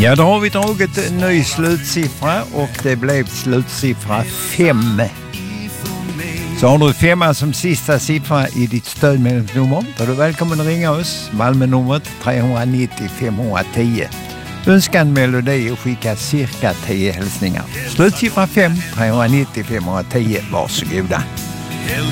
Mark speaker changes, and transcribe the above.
Speaker 1: Ja, då har vi dragit en ny slutsiffra och det blev slutsiffra 5. Så har du 5 som sista siffra i ditt stödmedlemsnummer, då är du välkommen att ringa oss. Malmö-numret 390 510. Önska en melodi och skicka cirka 10 hälsningar. Slutsiffra 5, 390 510. Varsågoda.